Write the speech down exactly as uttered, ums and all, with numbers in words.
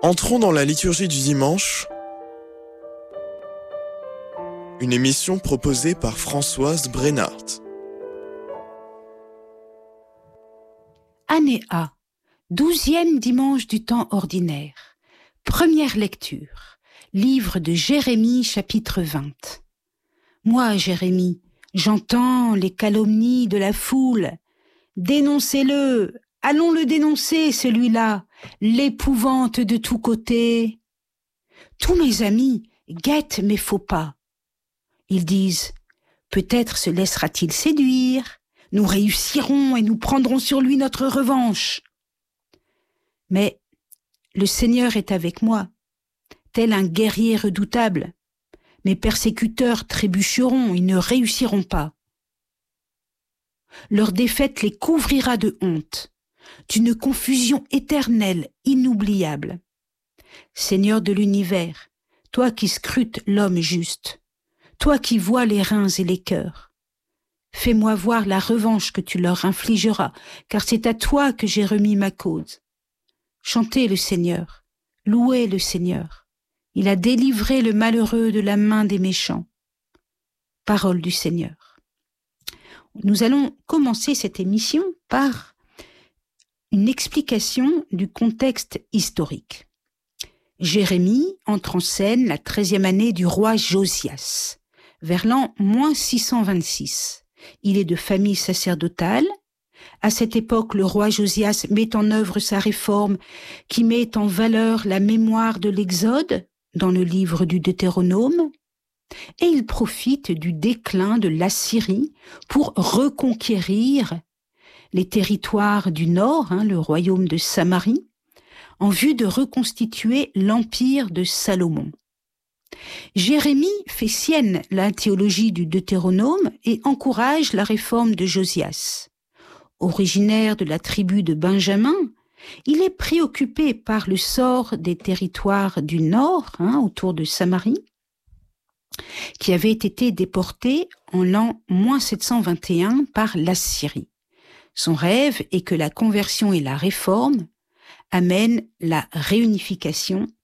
Entrons dans la liturgie du dimanche, une émission proposée par Françoise Brennart. Année A, douzième dimanche du temps ordinaire. Première lecture, livre de Jérémie, chapitre vingt. Moi, Jérémie, j'entends les calomnies de la foule. Dénoncez-le, allons le dénoncer, celui-là, l'épouvante de tous côtés. Tous mes amis guettent mes faux pas. Ils disent, peut-être se laissera-t-il séduire, nous réussirons et nous prendrons sur lui notre revanche. Mais le Seigneur est avec moi, tel un guerrier redoutable. Mes persécuteurs trébucheront, ils ne réussiront pas. Leur défaite les couvrira de honte, d'une confusion éternelle, inoubliable. Seigneur de l'univers, toi qui scrutes l'homme juste, toi qui vois les reins et les cœurs, fais-moi voir la revanche que tu leur infligeras, car c'est à toi que j'ai remis ma cause. Chantez le Seigneur, louez le Seigneur. Il a délivré le malheureux de la main des méchants. Parole du Seigneur. Nous allons commencer cette émission par une explication du contexte historique. Jérémie entre en scène la treizième année du roi Josias, vers l'an moins six cent vingt-six. Il est de famille sacerdotale. À cette époque, le roi Josias met en œuvre sa réforme qui met en valeur la mémoire de l'Exode dans le livre du Deutéronome, et il profite du déclin de l'Assyrie pour reconquérir les territoires du nord, hein, le royaume de Samarie, en vue de reconstituer l'empire de Salomon. Jérémie fait sienne la théologie du Deutéronome et encourage la réforme de Josias. Originaire de la tribu de Benjamin, il est préoccupé par le sort des territoires du nord, hein, autour de Samarie, qui avaient été déportés en l'an moins sept cent vingt et un par l'Assyrie. Son rêve est que la conversion et la réforme amènent la réunification